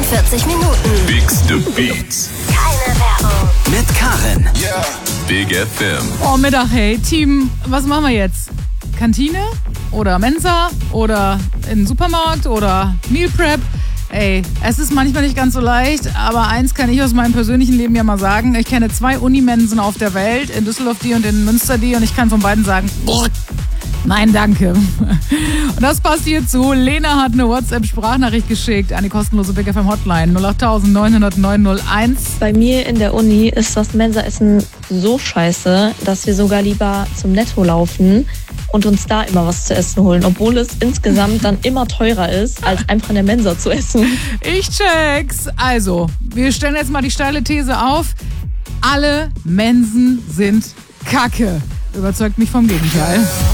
45 Minuten. Biggs the Beats. Keine Werbung. Mit Karin. Yeah. Big FM. Oh, Mittag, hey. Team, was machen wir jetzt? Kantine? Oder Mensa? Oder in den Supermarkt? Oder Meal Prep? Ey, es ist manchmal nicht ganz so leicht, aber eins kann ich aus meinem persönlichen Leben ja mal sagen. Ich kenne 2 Unimensen auf der Welt, in Düsseldorf die und in Münster die, und ich kann von beiden sagen, nein, danke. Und das passt hierzu. Lena hat eine WhatsApp-Sprachnachricht geschickt an die kostenlose Big FM Hotline 08000 900 901. Bei mir in der Uni ist das Mensaessen so scheiße, dass wir sogar lieber zum Netto laufen und uns da immer was zu essen holen, obwohl es insgesamt dann immer teurer ist, als einfach in der Mensa zu essen. Ich check's. Also, wir stellen jetzt mal die steile These auf. Alle Mensen sind Kacke. Überzeugt mich vom Gegenteil.